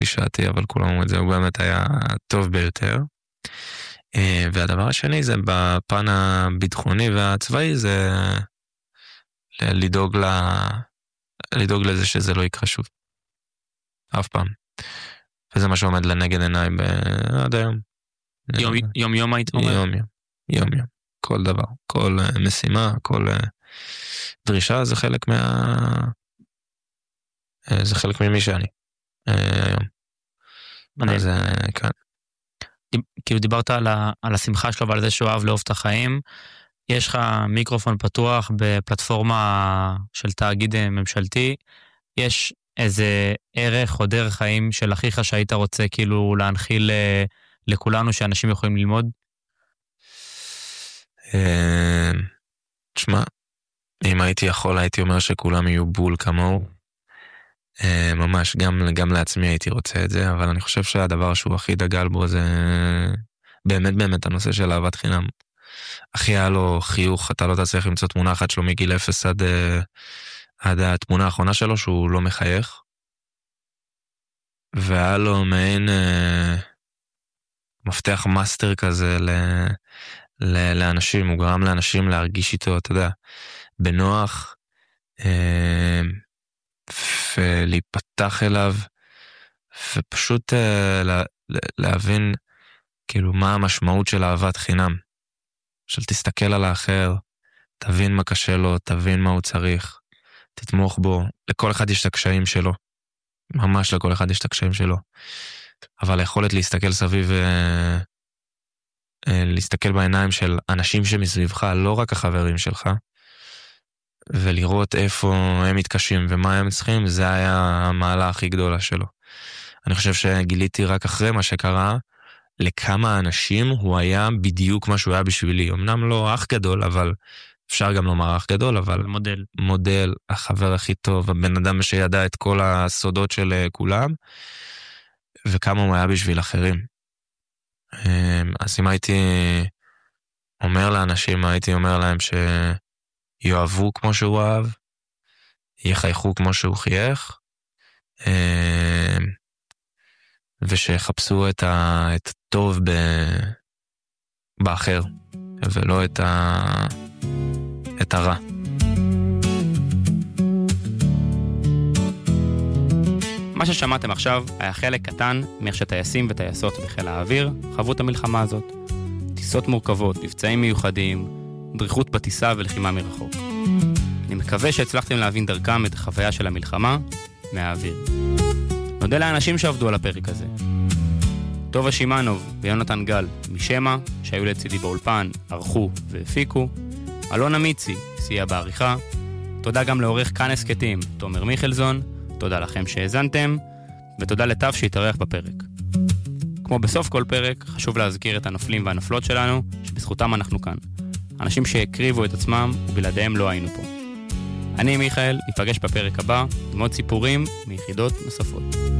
קלישאתי, אבל כולם אומרים את זה, הוא באמת היה טוב ביותר. והדבר השני זה בפן הביטחוני והצבאי, זה לדאוג לזה שזה לא יקרה שוב. אף פעם. וזה מה שעומד לנגד עיניי עד היום. יום היית אומר? יום. כל דבר. כל משימה, כל דרישה, זה חלק ממי שאני. היום. אז כן. כאילו דיברת על השמחה שלו ועל זה שהוא אוהב לאהוב את החיים. יש לך מיקרופון פתוח בפלטפורמה של תאגיד ממשלתי. יש איזה ערך או דרך חיים של אחיך שהיית רוצה כאילו להנחיל לכולנו שאנשים יכולים ללמוד? תשמע, אם הייתי יכול הייתי אומר שכולם יהיו בול כמוהו. ממש, גם לעצמי הייתי רוצה את זה, אבל אני חושב שהדבר שהוא הכי דגל בו זה באמת הנושא של אהבת חינם. אחי היה לו חיוך, אתה לא תצליח למצוא תמונה אחת שלו מגיל 0 עד התמונה האחרונה שלו שהוא לא מחייך. והיה לו מעין מפתח מאסטר כזה לאנשים, הוא גרם לאנשים להרגיש איתו, אתה יודע, בנוח, ולהיפתח אליו, ופשוט להבין כאילו מה המשמעות של אהבת חינם. של תסתכל על האחר, תבין מה קשה לו, תבין מה הוא צריך, תתמוך בו. לכל אחד יש את הקשיים שלו. ממש לכל אחד יש את הקשיים שלו. אבל היכולת להסתכל סביב, להסתכל בעיניים של אנשים שמסביבך, לא רק החברים שלך, ולראות איפה הם מתקשים ומה הם צריכים, זה היה המעלה הכי גדולה שלו. אני חושב שגיליתי רק אחרי מה שקרה, לכמה אנשים הוא היה בדיוק מה שהוא היה בשבילי. אמנם לא אח גדול, אבל אפשר גם לומר אח גדול, אבל מודל, החבר הכי טוב, הבן אדם שידע את כל הסודות של כולם, וכמה הוא היה בשביל אחרים. אז אם הייתי אומר לאנשים, הייתי אומר להם שיאהבו כמו שהוא אהב, יחייכו כמו שהוא חייך, ושיחפשו את הטוב באחר, ולא את הרע. מה ששמעתם עכשיו היה חלק קטן מאיך שטייסים וטייסות בחיל האוויר חוו את המלחמה הזאת. טיסות מורכבות, מבצעים מיוחדים, דריכות בטיסה ולחימה מרחוק. אני מקווה שהצלחתם להבין דרכם את החוויה של המלחמה מהאוויר. נודה לאנשים שעבדו על הפרק הזה. טובה שימנוב ויונתן גל משמה, שהיו לצידי באולפן, ערכו והפיקו. אלונה מיצי סייע בעריכה. תודה גם לעורך כאן הסקטים, תומר מיכלזון. תודה לכם שהאזנתם, ותודה לטף שהתארח בפרק. כמו בסוף כל פרק, חשוב להזכיר את הנופלים והנופלות שלנו, שבזכותם אנחנו כאן. אנשים שהקריבו את עצמם, ובלעדיהם לא היינו פה. אני מיכאל, ניפגש בפרק הבא, עם עוד סיפורים מיחידות נוספות.